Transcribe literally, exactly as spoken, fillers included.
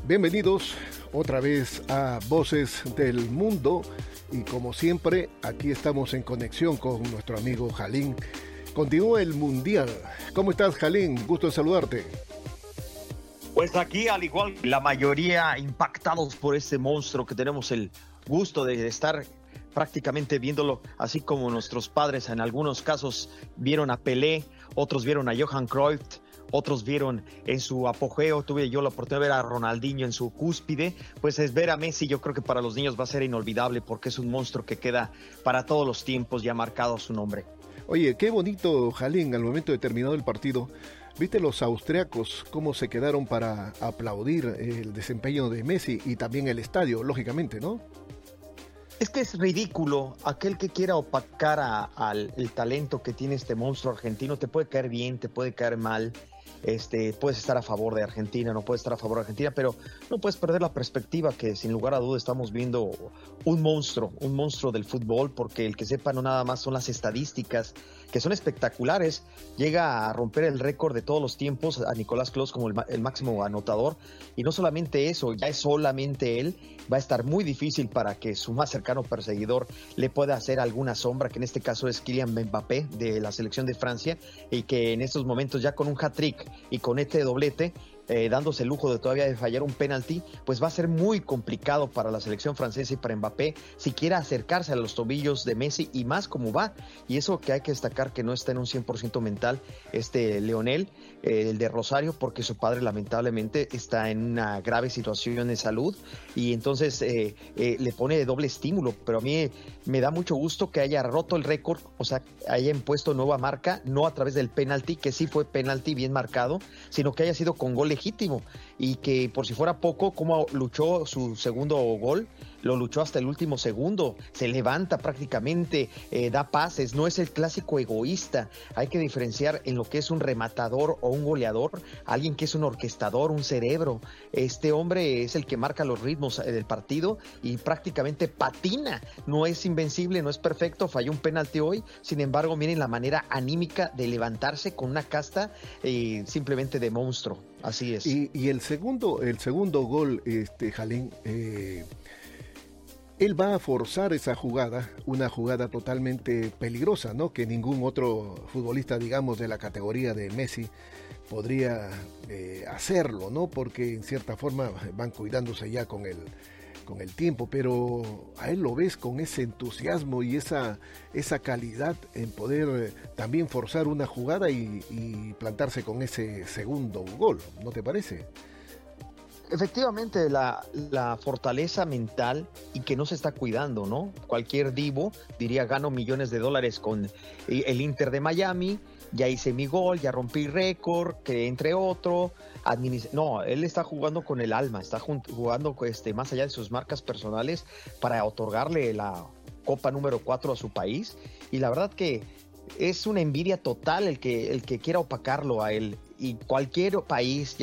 Bienvenidos otra vez a Voces del Mundo y como siempre aquí estamos en conexión con nuestro amigo Jalín. Continúa el Mundial. ¿Cómo estás, Jalín? Gusto en saludarte. Pues aquí, al igual que la mayoría, impactados por este monstruo que tenemos el gusto de estar prácticamente viéndolo, así como nuestros padres en algunos casos vieron a Pelé, otros vieron a Johan Cruyff, otros vieron en su apogeo, tuve yo la oportunidad de ver a Ronaldinho en su cúspide, pues es ver a Messi. Yo creo que para los niños va a ser inolvidable porque es un monstruo que queda para todos los tiempos y ha marcado su nombre. Oye, qué bonito, Jalín, al momento de terminado el partido, ¿viste los austriacos cómo se quedaron para aplaudir el desempeño de Messi y también el estadio, lógicamente, ¿no? Es que es ridículo. Aquel que quiera opacar al el talento que tiene este monstruo argentino, te puede caer bien, te puede caer mal. Este, puedes estar a favor de Argentina, no puedes estar a favor de Argentina, pero no puedes perder la perspectiva que sin lugar a duda estamos viendo un monstruo, un monstruo del fútbol, porque el que sepa no nada más son las estadísticas, que son espectaculares. Llega a romper el récord de todos los tiempos a Nicolás Klose como el, el máximo anotador, y no solamente eso, ya es solamente él. Va a estar muy difícil para que su más cercano perseguidor le pueda hacer alguna sombra, que en este caso es Kylian Mbappé de la selección de Francia, y que en estos momentos ya con un hat-trick y con este doblete, eh, dándose el lujo de todavía de fallar un penalti, pues va a ser muy complicado para la selección francesa y para Mbappé si quiere acercarse a los tobillos de Messi, y más como va. Y eso que hay que destacar, que no está en un cien por ciento mental este Leonel, eh, el de Rosario, porque su padre lamentablemente está en una grave situación de salud, y entonces eh, eh, le pone doble estímulo. Pero a mí me da mucho gusto que haya roto el récord, o sea, haya impuesto nueva marca, no a través del penalti, que sí fue penalti bien marcado, sino que haya sido con gol legítimo, y que por si fuera poco, como luchó su segundo gol, lo luchó hasta el último segundo, se levanta prácticamente, eh, da pases, no es el clásico egoísta. Hay que diferenciar en lo que es un rematador o un goleador, alguien que es un orquestador, un cerebro. Este hombre es el que marca los ritmos del partido y prácticamente patina, no es invencible, no es perfecto, falló un penalti hoy, sin embargo miren la manera anímica de levantarse con una casta eh, simplemente de monstruo. Así es. Y, y el segundo, el segundo gol, este Jalín, eh, él va a forzar esa jugada, una jugada totalmente peligrosa, ¿no? Que ningún otro futbolista, digamos, de la categoría de Messi podría eh, hacerlo, ¿no? Porque en cierta forma van cuidándose ya con el, con el tiempo, pero a él lo ves con ese entusiasmo y esa, esa calidad en poder eh, también forzar una jugada y, y plantarse con ese segundo gol, ¿no te parece? Efectivamente, la, la fortaleza mental y que no se está cuidando, ¿no? Cualquier divo diría: gano millones de dólares con el Inter de Miami, ya hice mi gol, ya rompí récord, que entre otro, administ- no, él está jugando con el alma, está jugando este, más allá de sus marcas personales para otorgarle la Copa número cuatro a su país, y la verdad que es una envidia total el que, el que quiera opacarlo a él, y cualquier país,